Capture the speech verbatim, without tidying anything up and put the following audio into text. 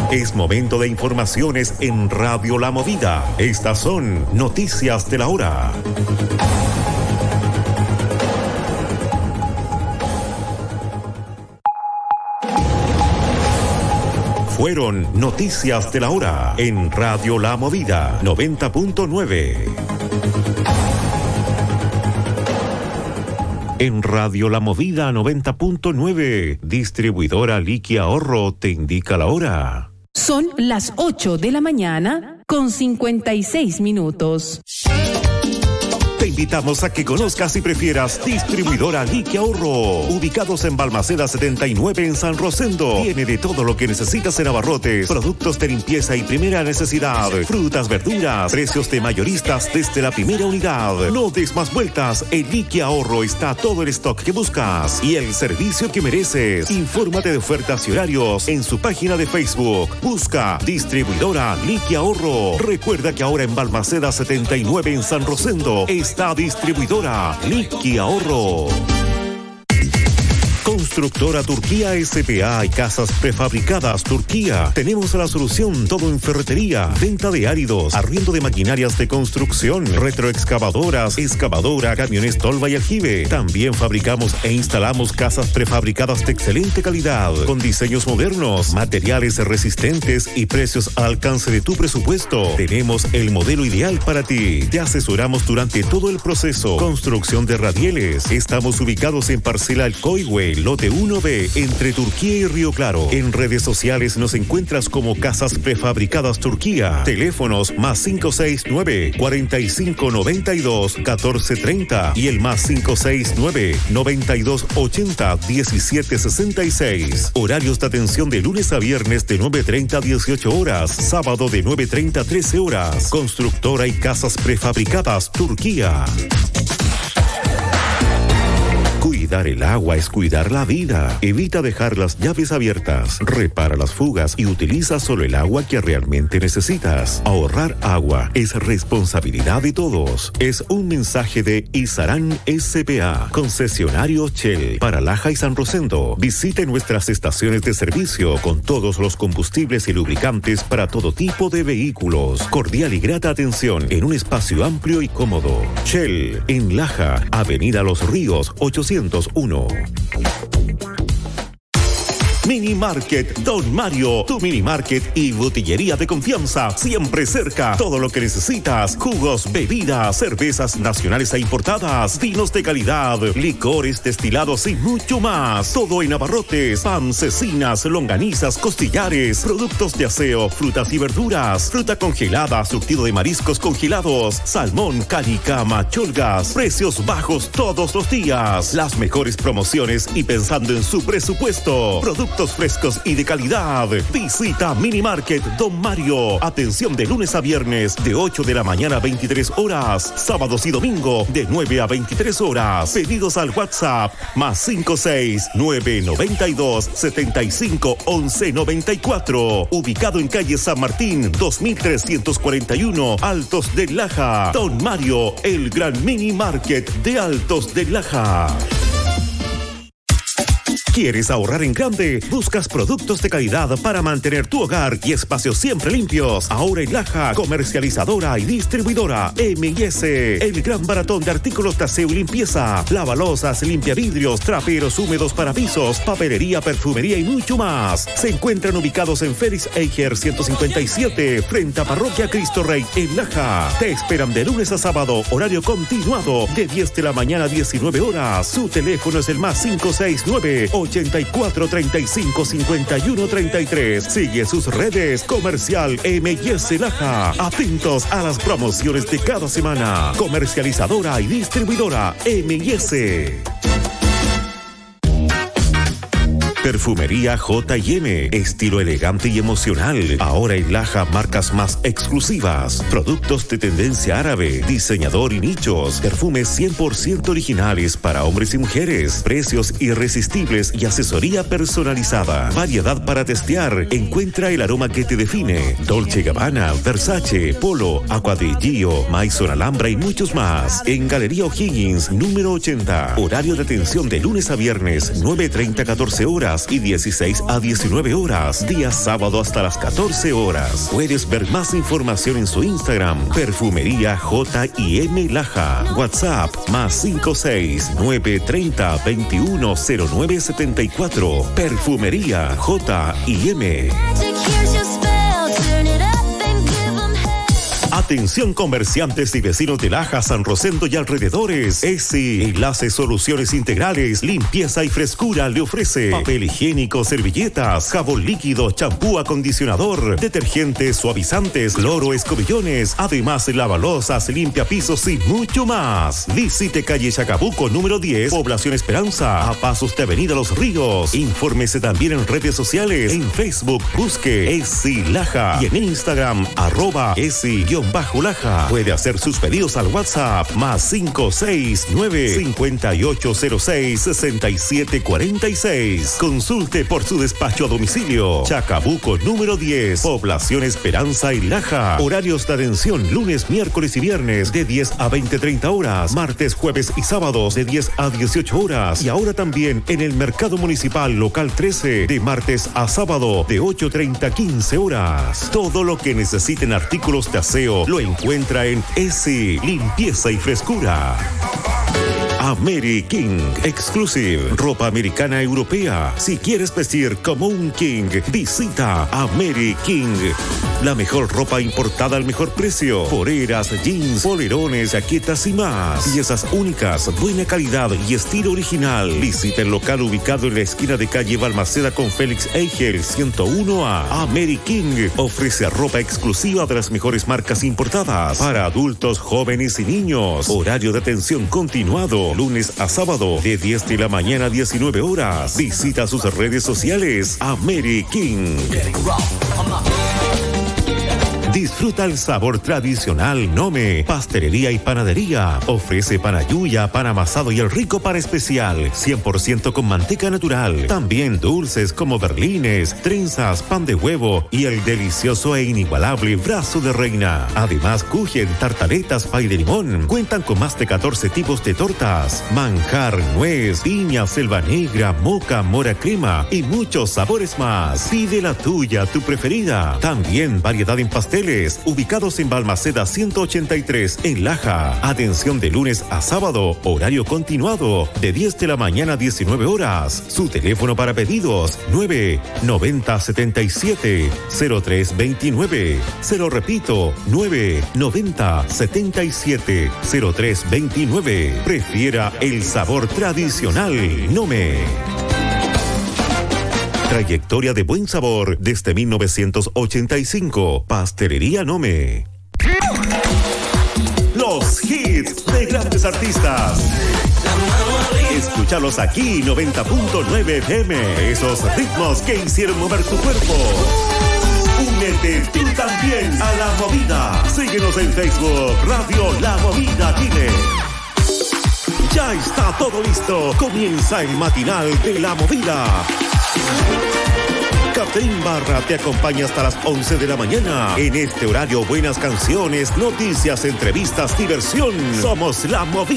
Es momento de informaciones en Radio La Movida. Estas son Noticias de la Hora. Fueron Noticias de la Hora en Radio La Movida noventa punto nueve. En Radio La Movida noventa punto nueve, distribuidora Liqui Ahorro te indica la hora. Son las ocho de la mañana con cincuenta y seis minutos. Te invitamos a que conozcas y prefieras Distribuidora Liqui Ahorro. Ubicados en Balmaceda setenta y nueve en San Rosendo. Tiene de todo lo que necesitas en abarrotes, productos de limpieza y primera necesidad, frutas, verduras, precios de mayoristas desde la primera unidad. No des más vueltas, en Liqui Ahorro está todo el stock que buscas y el servicio que mereces. Infórmate de ofertas y horarios en su página de Facebook. Busca Distribuidora Liqui Ahorro. Recuerda que ahora en Balmaceda setenta y nueve en San Rosendo está Distribuidora Liqui Ahorro. Constructora Turquía S P A y Casas Prefabricadas Turquía. Tenemos la solución todo en ferretería, venta de áridos, arriendo de maquinarias de construcción, retroexcavadoras, excavadora, camiones tolva y aljibe. También fabricamos e instalamos casas prefabricadas de excelente calidad, con diseños modernos, materiales resistentes y precios al alcance de tu presupuesto. Tenemos el modelo ideal para ti. Te asesoramos durante todo el proceso. Construcción de radieles. Estamos ubicados en Parcela El Coihue, lote uno B, entre Turquía y Río Claro. En redes sociales nos encuentras como Casas Prefabricadas Turquía. Teléfonos más cinco seis nueve, cuatro cinco nueve dos, uno cuatro tres cero y el más cinco seis nueve, noventa y dos ochenta, diecisiete sesenta y seis. Horarios de atención de lunes a viernes de nueve treinta a dieciocho horas, sábado de nueve treinta a trece horas. Constructora y Casas Prefabricadas Turquía. Cuidar el agua es cuidar la vida. Evita dejar las llaves abiertas, repara las fugas y utiliza solo el agua que realmente necesitas. Ahorrar agua es responsabilidad de todos. Es un mensaje de Isarán S P A, concesionario Shell para Laja y San Rosendo. Visite nuestras estaciones de servicio con todos los combustibles y lubricantes para todo tipo de vehículos. Cordial y grata atención en un espacio amplio y cómodo. Shell en Laja, Avenida Los Ríos ochocientos uno. Mini Market Don Mario, tu mini market y botillería de confianza, siempre cerca. Todo lo que necesitas: jugos, bebidas, cervezas nacionales e importadas, vinos de calidad, licores destilados y mucho más. Todo en abarrotes, pan, cecinas, longanizas, costillares, productos de aseo, frutas y verduras, fruta congelada, surtido de mariscos congelados, salmón, calica, macholgas, precios bajos todos los días, las mejores promociones y pensando en su presupuesto. Productos frescos y de calidad. Visita Mini Market Don Mario. Atención de lunes a viernes de ocho de la mañana a veintitrés horas. Sábados y domingo de nueve a veintitrés horas. Pedidos al WhatsApp más cinco seis nueve noventa y dos setenta y cinco once noventa y cuatro. Ubicado en calle San Martín dos mil trescientos cuarenta y uno, Altos de Laja. Don Mario, el gran Mini Market de Altos de Laja. ¿Quieres ahorrar en grande? ¿Buscas productos de calidad para mantener tu hogar y espacios siempre limpios? Ahora en Laja, comercializadora y distribuidora M y S, el gran maratón de artículos de aseo y limpieza, lavalosas, limpiavidrios, traperos húmedos para pisos, papelería, perfumería y mucho más. Se encuentran ubicados en Félix Eicher ciento cincuenta y siete, frente a Parroquia Cristo Rey en Laja. Te esperan de lunes a sábado, horario continuado, de diez de la mañana a diecinueve horas. Su teléfono es el más cinco seis nueve, ochenta y cuatro, treinta y cinco, cincuenta y uno, treinta y tres. Sigue sus redes. Comercial M y S Laja. Atentos a las promociones de cada semana. Comercializadora y distribuidora M y S. Perfumería J y M, estilo elegante y emocional. Ahora en Laja, marcas más exclusivas, productos de tendencia árabe, diseñador y nichos, perfumes cien por ciento originales para hombres y mujeres, precios irresistibles y asesoría personalizada. Variedad para testear. Encuentra el aroma que te define. Dolce Gabbana, Versace, Polo, Aqua di Gio, Maison Alhambra y muchos más. En Galería O'Higgins, número ochenta. Horario de atención de lunes a viernes, nueve treinta a catorce horas. horas y dieciséis a diecinueve horas. Día sábado hasta las catorce horas. Puedes ver más información en su Instagram, Perfumería J y M Laja. WhatsApp más cinco seis nueve treinta veintiuno cero nueve setenta y cuatro. Perfumería J y M. Atención comerciantes y vecinos de Laja, San Rosendo y alrededores. ESI, Enlace Soluciones Integrales, limpieza y frescura le ofrece papel higiénico, servilletas, jabón líquido, champú, acondicionador, detergentes, suavizantes, cloro, escobillones, además lavalosas, limpia pisos y mucho más. Visite calle Chacabuco número diez, Población Esperanza, a pasos de Avenida Los Ríos. Infórmese también en redes sociales, en Facebook, busque ESI Laja y en Instagram, arroba ESI bajo Laja. Puede hacer sus pedidos al WhatsApp más cinco seis nueve cinco ocho cero seis seis siete cuatro seis. Consulte por su despacho a domicilio. Chacabuco número diez, Población Esperanza y Laja. Horarios de atención lunes, miércoles y viernes de diez a veinte treinta horas. Martes, jueves y sábados de diez a dieciocho horas. Y ahora también en el Mercado Municipal Local trece de martes a sábado de ocho treinta a quince horas. Todo lo que necesiten artículos de aseo lo encuentra en ESI, limpieza y frescura. Ameri King Exclusive, ropa americana europea. Si quieres vestir como un king, visita Ameri King. La mejor ropa importada al mejor precio. Poleras, jeans, polerones, jaquetas y más. Piezas únicas, buena calidad y estilo original. Visita el local ubicado en la esquina de calle Balmaceda con Félix Eigel ciento uno A. Ameri King ofrece ropa exclusiva de las mejores marcas importadas para adultos, jóvenes y niños. Horario de atención continuado, lunes a sábado de diez de la mañana a diecinueve horas. Visita sus redes sociales Ameri King. Disfruta el sabor tradicional Nome, pastelería y panadería. Ofrece pan ayuya, pan amasado y el rico pan especial, cien por ciento con manteca natural. También dulces como berlines, trenzas, pan de huevo y el delicioso e inigualable brazo de reina. Además, kuchen, tartaletas, pay de limón. Cuentan con más de catorce tipos de tortas, manjar, nuez, piña, selva negra, moca, mora crema y muchos sabores más. Pide la tuya, tu preferida. También variedad en pasteles, ubicados en Balmaceda ciento ochenta y tres en Laja. Atención de lunes a sábado, horario continuado de diez de la mañana a diecinueve horas. Su teléfono para pedidos nueve noventa setenta y siete cero tres veintinueve. Se lo repito, nueve noventa setenta y siete cero tres veintinueve. Prefiera el sabor tradicional Nome. Trayectoria de buen sabor desde mil novecientos ochenta y cinco. Pastelería Nome. Los hits de grandes artistas. Escúchalos aquí, noventa punto nueve F M. Esos ritmos que hicieron mover tu cuerpo. Únete tú también a la movida. Síguenos en Facebook, Radio La Movida Chile. Ya está todo listo. Comienza el matinal de La Movida. Catherine Barra te acompaña hasta las once de la mañana. En este horario, buenas canciones, noticias, entrevistas, diversión. Somos La Movida.